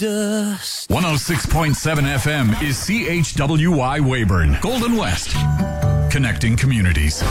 106.7 FM is CHWY Weyburn, Golden West, connecting communities.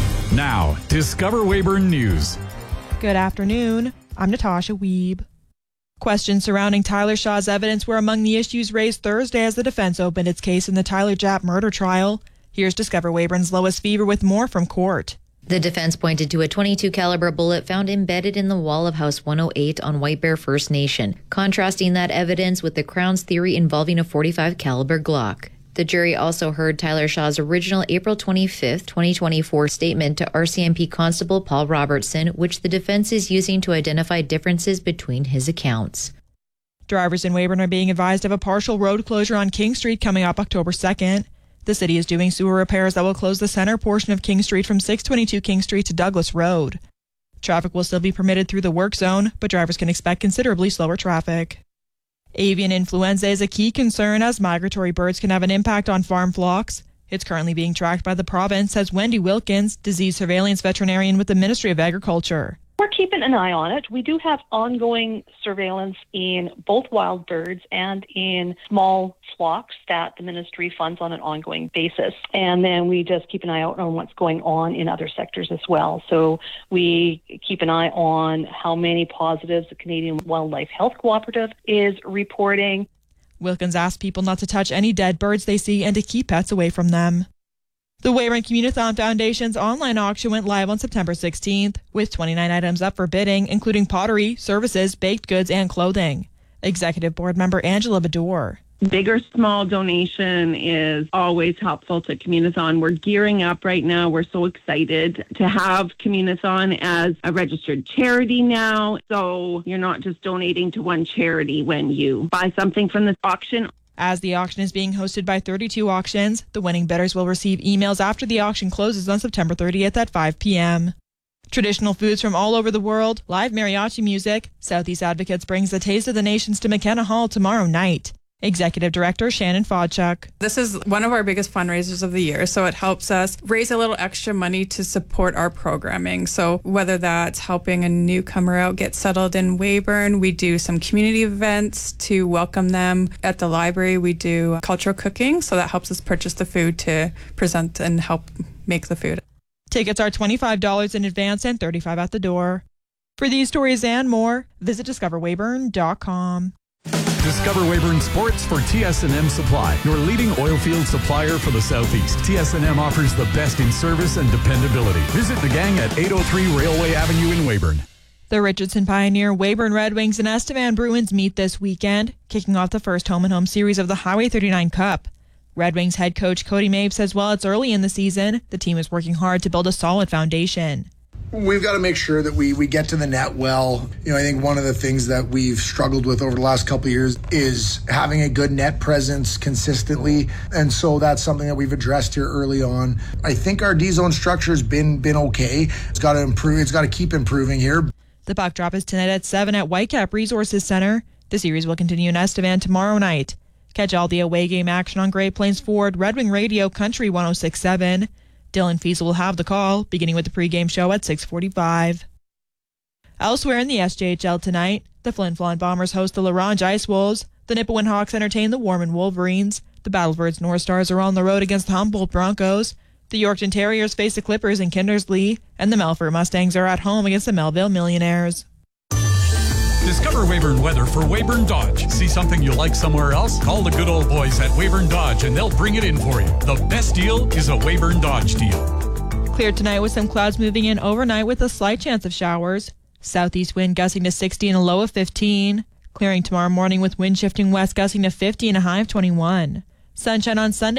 Now, Discover Weyburn News. Good afternoon. I'm Natasha Wiebe. Questions surrounding Tyler Shaw's evidence were among the issues raised Thursday as the defense opened its case in the Tyler Japp murder trial. Here's Discover Weyburn's Lois Fever with more from court. The defense pointed to a .22 caliber bullet found embedded in the wall of House 108 on White Bear First Nation, contrasting that evidence with the Crown's theory involving a .45 caliber Glock. The jury also heard Tyler Shaw's original April 25, 2024 statement to RCMP Constable Paul Robertson, which the defense is using to identify differences between his accounts. Drivers in Weyburn are being advised of a partial road closure on King Street coming up October 2nd. The city is doing sewer repairs that will close the center portion of King Street from 622 King Street to Douglas Road. Traffic will still be permitted through the work zone, but drivers can expect considerably slower traffic. Avian influenza is a key concern as migratory birds can have an impact on farm flocks. It's currently being tracked by the province, says Wendy Wilkins, disease surveillance veterinarian with the Ministry of Agriculture. We're keeping an eye on it. We do have ongoing surveillance in both wild birds and in small flocks that the ministry funds on an ongoing basis. And then we just keep an eye out on what's going on in other sectors as well. So we keep an eye on how many positives the Canadian Wildlife Health Cooperative is reporting. Wilkins asked people not to touch any dead birds they see and to keep pets away from them. The Weyburn Communithon Foundation's online auction went live on September 16th, with 29 items up for bidding, including pottery, services, baked goods, and clothing. Executive Board member Angela Bador. Big or small donation is always helpful to Communithon. We're gearing up right now. We're so excited to have Communithon as a registered charity now. So you're not just donating to one charity when you buy something from this auction. As the auction is being hosted by 32 auctions, the winning bidders will receive emails after the auction closes on September 30th at 5 p.m. Traditional foods from all over the world, live mariachi music, Southeast Advocates brings the Taste of the Nations to McKenna Hall tomorrow night. Executive Director Shannon Fodchuk. This is one of our biggest fundraisers of the year, so it helps us raise a little extra money to support our programming. So whether that's helping a newcomer out get settled in Weyburn, we do some community events to welcome them. At the library, we do cultural cooking, so that helps us purchase the food to present and help make the food. Tickets are $25 in advance and $35 at the door. For these stories and more, visit discoverweyburn.com. Discover Weyburn Sports for TS&M Supply, your leading oilfield supplier for the Southeast. TS&M offers the best in service and dependability. Visit the gang at 803 Railway Avenue in Weyburn. The Richardson Pioneer, Weyburn Red Wings, and Estevan Bruins meet this weekend, kicking off the first home-and-home series of the Highway 39 Cup. Red Wings head coach Cody Mabe says while it's early in the season, the team is working hard to build a solid foundation. We've got to make sure that we get to the net well. I think one of the things that we've struggled with over the last couple of years is having a good net presence consistently. And so that's something that we've addressed here early on. I think our D-zone structure has been okay. It's got to improve. It's got to keep improving here. The puck drop is tonight at 7 at Whitecap Resources Center. The series will continue in Estevan tomorrow night. Catch all the away game action on Great Plains Ford, Red Wing Radio, Country 106.7. Dylan Fiesel will have the call, beginning with the pregame show at 6:45. Elsewhere in the SJHL tonight, the Flin Flon Bombers host the La Ronge Ice Wolves. The Nipawin Hawks entertain the Warman Wolverines. The Battlebirds North Stars are on the road against the Humboldt Broncos. The Yorkton Terriers face the Clippers in Kindersley. And the Melfort Mustangs are at home against the Melville Millionaires. Discover Weyburn weather for Weyburn Dodge. See something you like somewhere else? Call the good old boys at Weyburn Dodge and they'll bring it in for you. The best deal is a Weyburn Dodge deal. Clear tonight with some clouds moving in overnight with a slight chance of showers. Southeast wind gusting to 60 and a low of 15. Clearing tomorrow morning with wind shifting west gusting to 50 and a high of 21. Sunshine on Sunday.